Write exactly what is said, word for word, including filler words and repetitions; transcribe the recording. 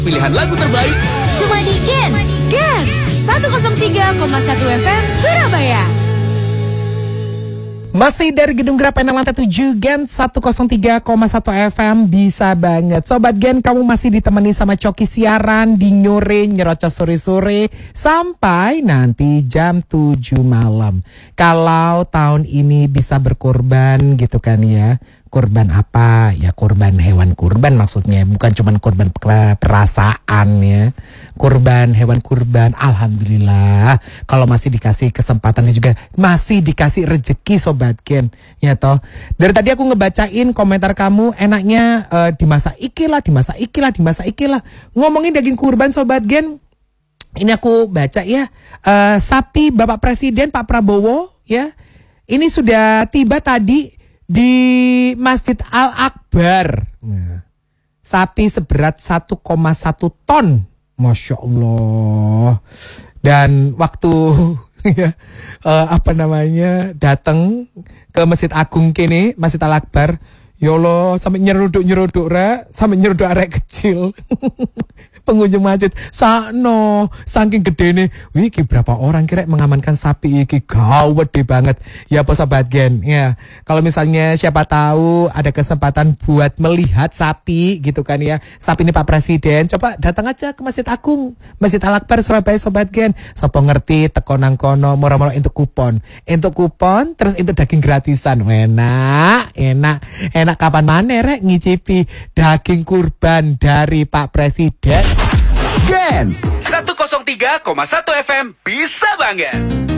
Pilihan lagu terbaik cuma di Gen. Gen seratus tiga koma satu F M Surabaya. Masih dari Gedung Gerapen lantai tujuh Gen seratus tiga koma satu F M. Bisa banget Sobat Gen, kamu masih ditemani sama Coki siaran di Nyore Nyerocos sore-sore sampai nanti jam tujuh malam. Kalau tahun ini bisa berkorban gitu kan ya, korban apa? Ya korban hewan kurban maksudnya, bukan cuman korban perasaan ya. Korban hewan kurban, alhamdulillah. Kalau masih dikasih kesempatan juga masih dikasih rezeki Sobat Gen, ya toh. Dari tadi aku ngebacain komentar kamu, enaknya uh, dimasak iki lah, dimasak iki lah, dimasak iki lah. Ngomongin daging kurban Sobat Gen, ini aku baca ya, uh, sapi Bapak Presiden Pak Prabowo ya, ini sudah tiba tadi di Masjid Al-Akbar. Nah, sapi seberat satu koma satu ton. Masya Allah. Dan waktu ya, uh, apa namanya datang ke Masjid Agung kini, Masjid Al-Akbar, yolo sampai nyeruduk-nyeruduk ra, sampai nyeruduk arek kecil. Pengunjung masjid sakno saking gedene, wih iki berapa orang kira mengamankan sapi iki, gawat deh banget ya apa Sobat Gen ya. Kalau misalnya siapa tahu ada kesempatan buat melihat sapi gitu kan ya, sapi ini Pak Presiden, coba datang aja ke Masjid Agung Masjid Al-Akbar Surabaya Sobat Gen. Sopo ngerti teko nang kono murah-murah untuk kupon untuk kupon terus itu daging gratisan. Enak enak enak kapan mana rek ngicipi daging kurban dari Pak Presiden. Gen seratus tiga koma satu F M. Bisa banget.